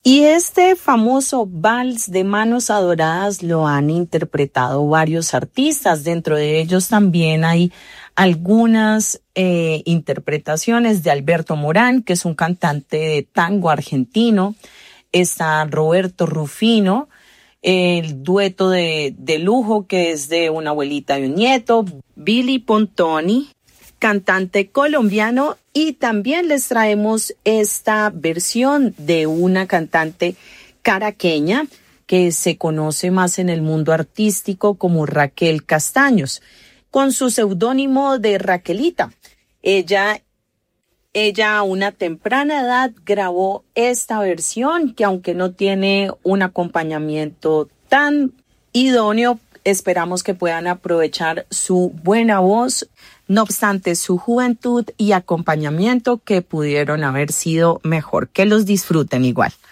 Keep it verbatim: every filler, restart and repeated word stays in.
Y este famoso vals de manos adoradas lo han interpretado varios artistas. Dentro de ellos también hay algunas eh, interpretaciones de Alberto Morán, que es un cantante de tango argentino. Está Roberto Rufino, el dueto de, de lujo que es de una abuelita y un nieto. Billy Pontoni, cantante colombiano, y también les traemos esta versión de una cantante caraqueña que se conoce más en el mundo artístico como Raquel Castaños, con su seudónimo de Raquelita. Ella, ella a una temprana edad grabó esta versión que, aunque no tiene un acompañamiento tan idóneo, esperamos que puedan aprovechar su buena voz, no obstante su juventud y acompañamiento, que pudieron haber sido mejor. Que los disfruten igual.